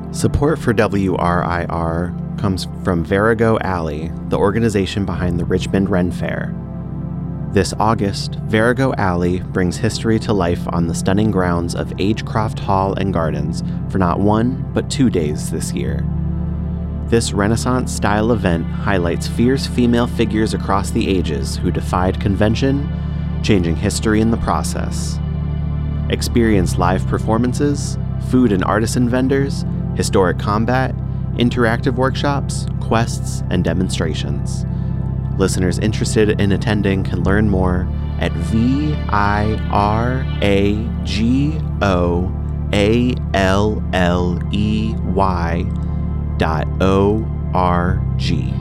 Support for WRIR comes from Verigo Alley, the organization behind the Richmond Ren Fair. This August, Verigo Alley brings history to life on the stunning grounds of Agecroft Hall and Gardens for not 1, but 2 days this year. This Renaissance-style event highlights fierce female figures across the ages who defied convention, changing history in the process. Experience live performances, food and artisan vendors, historic combat, interactive workshops, quests, and demonstrations. Listeners interested in attending can learn more at viragalley.org.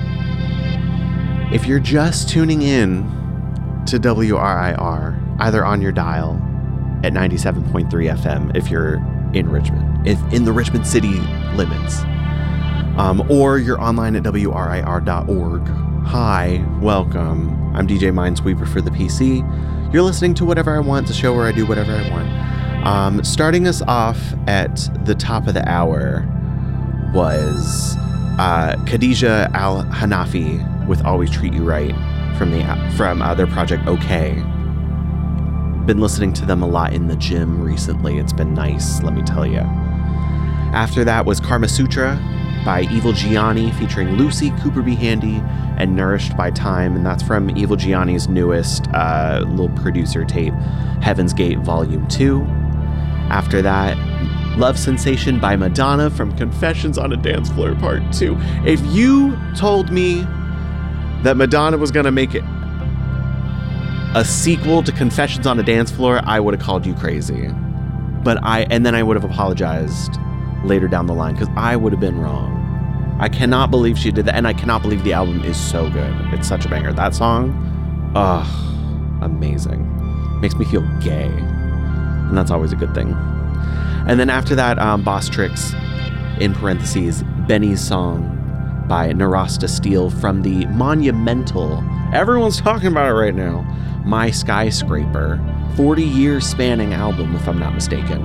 If you're just tuning in to WRIR, either on your dial at 97.3 FM if you're in Richmond, if in the Richmond city limits, or you're online at WRIR.org. Hi, welcome. I'm DJ Minesweeper for the PC. You're listening to Whatever I Want, the show where I do whatever I want. Starting us off at the top of the hour was Khadija Al-Hanafi with Always Treat You Right from their project OK. Been listening to them a lot in the gym recently. It's been nice, let me tell you. After that was Karma Sutra by Evil Gianni featuring Lucy, Cooper B. Handy, and Nourished by Time, and that's from Evil Gianni's newest little producer tape, Heaven's Gate Volume 2. After that, Love Sensation by Madonna from Confessions on a Dance Floor Part 2. If you told me that Madonna was going to make it a sequel to Confessions on a Dance Floor, I would have called you crazy. And then I would have apologized later down the line because I would have been wrong. I cannot believe she did that, and I cannot believe the album is so good. It's such a banger. That song, amazing. Makes me feel gay, and that's always a good thing. And then after that, Boss Tricks, in parentheses, Benny's Song by Narasta Steele from the monumental, everyone's talking about it right now, My Skyscraper, 40-year spanning album, if I'm not mistaken.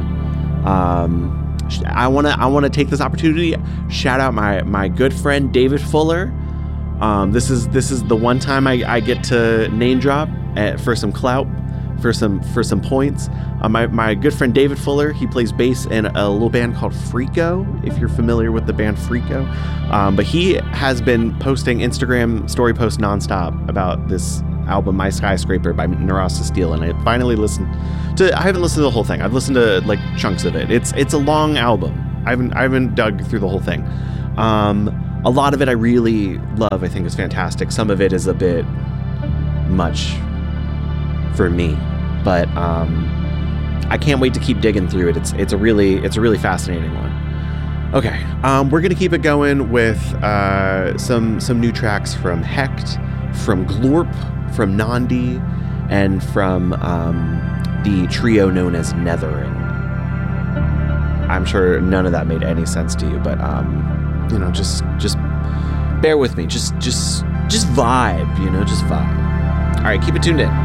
I want to take this opportunity, shout out my good friend David Fuller. This is the one time I get to name drop for some clout, for some points. My good friend David Fuller, he plays bass in a little band called Freako, if you're familiar with the band Freako. But he has been posting Instagram story posts nonstop about this album, My Skyscraper by Narasta Steele, and I finally listened to. I haven't listened to the whole thing. I've listened to like chunks of it. It's a long album. I haven't dug through the whole thing. A lot of it I really love. I think is fantastic. Some of it is a bit much for me, but I can't wait to keep digging through it. It's a really fascinating one. Okay, we're gonna keep it going with some new tracks from Hecht, from Glorp, from Nandi, and from the trio known as Nethering. I'm sure none of that made any sense to you, but just bear with me. Just vibe, just vibe. All right, keep it tuned in.